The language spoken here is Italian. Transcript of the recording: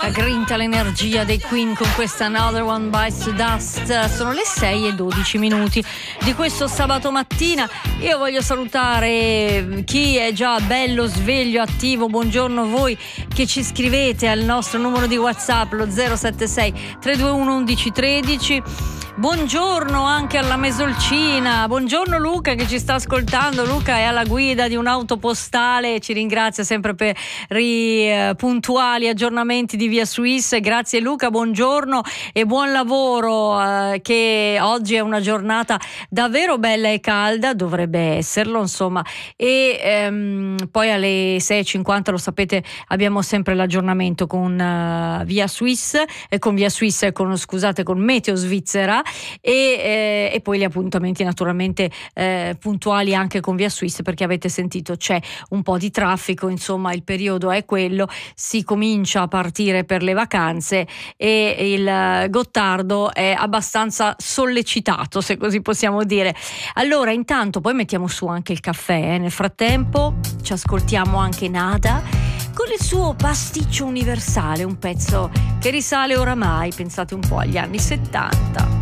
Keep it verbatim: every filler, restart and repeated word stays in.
La grinta, l'energia dei Queen con questa Another One Bites the Dust. Sono le sei e dodici minuti di questo sabato mattina. Io voglio salutare chi è già bello sveglio, attivo. Buongiorno a voi che ci scrivete al nostro numero di WhatsApp, lo zero sette sei tre due uno undici tredici. Buongiorno anche alla Mesolcina, buongiorno Luca che ci sta ascoltando. Luca è alla guida di un'auto postale, ci ringrazia sempre per i eh, puntuali aggiornamenti di Via Suisse. Grazie Luca, buongiorno e buon lavoro, eh, che oggi è una giornata davvero bella e calda, dovrebbe esserlo insomma, e ehm, poi alle sei e cinquanta, lo sapete, abbiamo sempre l'aggiornamento con uh, Via Suisse e con Via Suisse con, scusate, con Meteo Svizzera. E, eh, e poi gli appuntamenti naturalmente eh, puntuali anche con Via Suisse, perché avete sentito c'è un po' di traffico, insomma il periodo è quello, si comincia a partire per le vacanze e il Gottardo è abbastanza sollecitato, se così possiamo dire. Allora intanto poi mettiamo su anche il caffè, eh. Nel frattempo ci ascoltiamo anche Nada con il suo Pasticcio Universale, un pezzo che risale oramai, pensate un po', agli anni settanta.